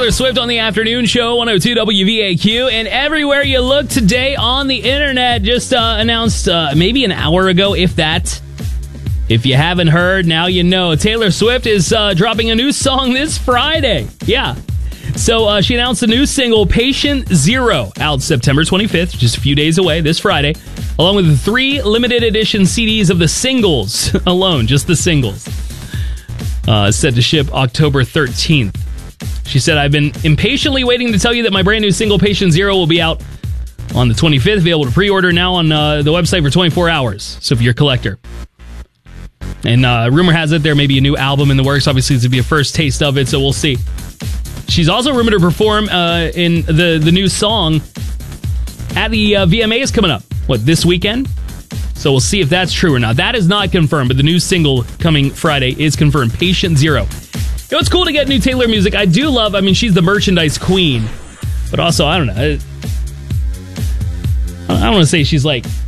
Taylor Swift on the afternoon show, 102 WVAQ, and everywhere you look today on the internet. Just announced maybe an hour ago, if that. If you haven't heard, now you know. Taylor Swift is dropping a new song this Friday. Yeah. So she announced a new single, Patient Zero, out September 25th, just a few days away, this Friday, along with 3 limited edition CDs of the singles alone, just the singles. Set to ship October 13th. She said, I've been impatiently waiting to tell you that my brand new single, Patient Zero, will be out on the 25th. Available to pre-order now on the website for 24 hours. So if you're a collector. And rumor has it there may be a new album in the works. Obviously, this will be a first taste of it, so we'll see. She's also rumored to perform in the new song at the VMAs coming up. This weekend? So we'll see if that's true or not. That is not confirmed, but the new single coming Friday is confirmed, Patient Zero. It's cool to get new Taylor music. I do love, she's the merchandise queen. But also, I don't know. I don't want to say she's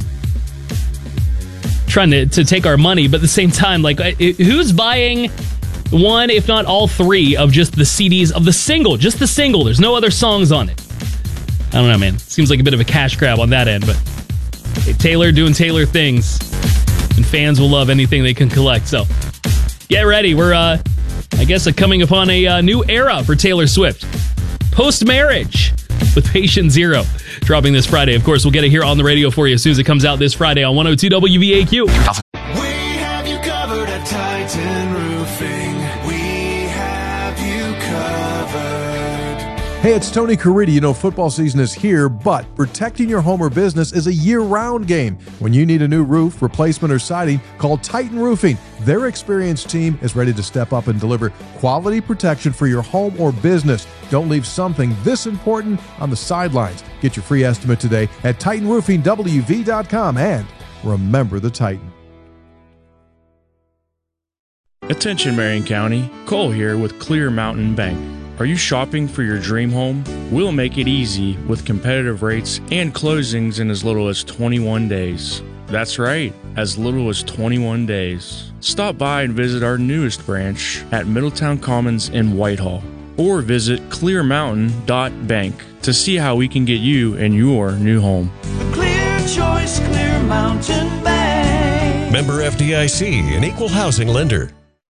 trying to take our money, but at the same time, who's buying one, if not all 3, of just the CDs of the single? Just the single. There's no other songs on it. I don't know, man. Seems like a bit of a cash grab on that end, but hey, Taylor doing Taylor things, and fans will love anything they can collect. So get ready. We're, I guess, coming upon a new era for Taylor Swift. Post-marriage with Patient Zero. Dropping this Friday. Of course, we'll get it here on the radio for you as soon as it comes out this Friday on 102 WVAQ. We have you covered at Titan Roofing. We have you covered. Hey, it's Tony Caridi. You know, football season is here, but protecting your home or business is a year-round game. When you need a new roof, replacement, or siding, call Titan Roofing. Their experienced team is ready to step up and deliver quality protection for your home or business. Don't leave something this important on the sidelines. Get your free estimate today at TitanRoofingWV.com, and remember the Titan. Attention Marion County, Cole here with Clear Mountain Bank. Are you shopping for your dream home? We'll make it easy with competitive rates and closings in as little as 21 days. That's right, as little as 21 days. Stop by and visit our newest branch at Middletown Commons in Whitehall, or visit clearmountain.bank to see how we can get you in your new home. Clear choice, Clear Mountain Bank. Member FDIC, an equal housing lender.